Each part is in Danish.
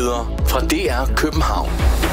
Nyheder fra DR København.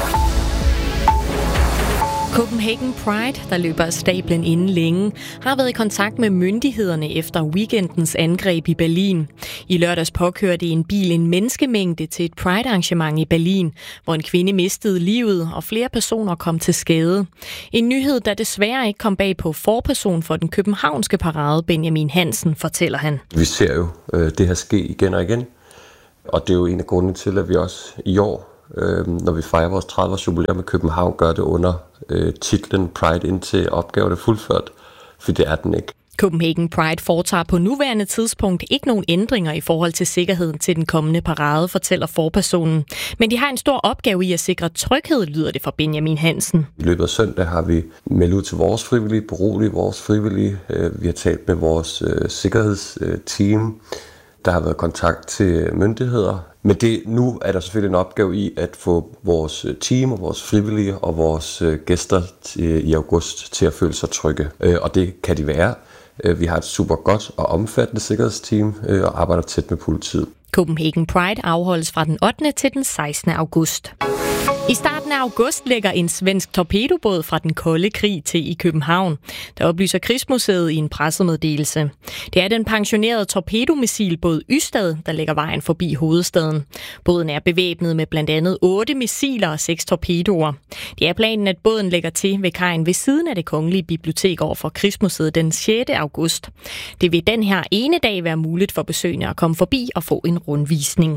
Copenhagen Pride, der løber af stablen inden længe, har været i kontakt med myndighederne efter weekendens angreb i Berlin. I lørdags påkørte en bil en menneskemængde til et Pride-arrangement i Berlin, hvor en kvinde mistede livet og flere personer kom til skade. En nyhed, der desværre ikke kom bag på forperson for den københavnske parade, Benjamin Hansen, fortæller han. Vi ser jo det her ske igen og igen, og det er jo en af grundene til, at vi også i år, når vi fejrer vores 30-års jubilæum med København, gør det under titlen Pride indtil opgaven er fuldført, for det er den ikke. Copenhagen Pride foretager på nuværende tidspunkt ikke nogen ændringer i forhold til sikkerheden til den kommende parade, fortæller forpersonen. Men de har en stor opgave i at sikre tryghed, lyder det fra Benjamin Hansen. I løbet af søndag har vi meldt ud til vores frivillige, beroliget vores frivillige. Vi har talt med vores sikkerhedsteam. Der har været kontakt til myndigheder. Men nu er der selvfølgelig en opgave i at få vores team og vores frivillige og vores gæster i august til at føle sig trygge. Og det kan de være. Vi har et super godt og omfattende sikkerhedsteam og arbejder tæt med politiet. Copenhagen Pride afholdes fra den 8. til den 16. august. I starten af august lægger en svensk torpedobåd fra den kolde krig til i København. Der oplyser Krigsmuseet i en pressemeddelelse. Det er den pensionerede torpedomissilbåd Ystad, der lægger vejen forbi hovedstaden. Båden er bevæbnet med blandt andet 8 missiler og 6 torpedoer. Det er planen, at båden lægger til ved kajen ved siden af det kongelige bibliotek over for Krigsmuseet den 6. august. Det vil den her ene dag være muligt for besøgende at komme forbi og få en rundvisning.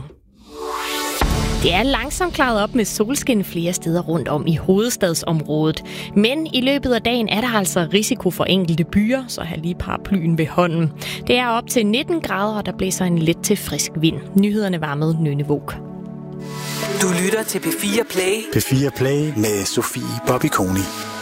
Det er langsomt klaret op med solskin flere steder rundt om i hovedstadsområdet. Men i løbet af dagen er der altså risiko for enkelte byer, så have lige paraplyen ved hånden. Det er op til 19 grader, og der blæser en let til frisk vind. Nyhederne var med Nynne Våg. Du lytter til P4 Play. P4 Play med Sofie Bobby Koni.